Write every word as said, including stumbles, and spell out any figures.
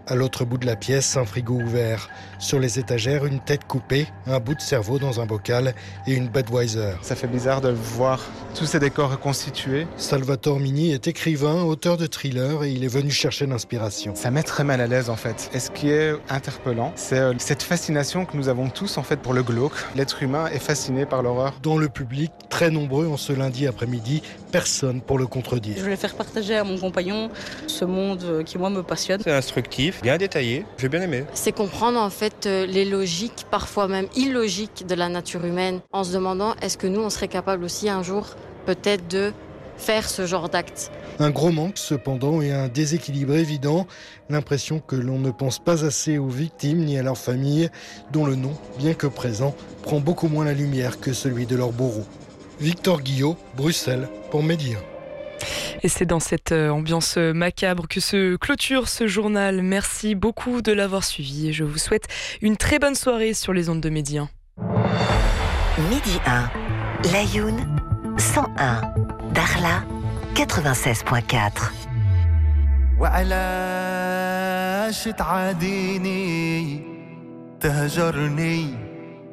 À l'autre bout de la pièce, un frigo ouvert. Sur les étagères, une tête coupée, un bout de cerveau dans un bocal et une Budweiser. Ça fait bizarre de voir tous ces décors reconstitués. Salvatore Mini est écrivain, auteur de thrillers et il est venu chercher l'inspiration. Ça met très mal à l'aise en fait. Et ce qui est interpellant, c'est cette fascination que nous avons tous en fait pour le glauque. L'être humain est fasciné par l'horreur. Dans le public, très nombreux en ce lundi après-midi, personne pour le contredire. Je voulais faire partager à mon compagnon ce monde qui moi me passionne. C'est instructif, bien détaillé, j'ai bien aimé. C'est comprendre en fait les logiques, parfois même illogiques de la nature humaine, en se demandant est-ce que nous on serait capable aussi un jour peut-être de faire ce genre d'acte. Un gros manque cependant et un déséquilibre évident, l'impression que l'on ne pense pas assez aux victimes ni à leurs familles, dont le nom, bien que présent, prend beaucoup moins la lumière que celui de leurs bourreaux. Victor Guillot, Bruxelles, pour Média. Et c'est dans cette ambiance macabre que se clôture ce journal. Merci beaucoup de l'avoir suivi et je vous souhaite une très bonne soirée sur les ondes de Média. Midi un, Layoun, cent un, Darla, quatre-vingt-seize virgule quatre. وعلاش تعاديني تهجرني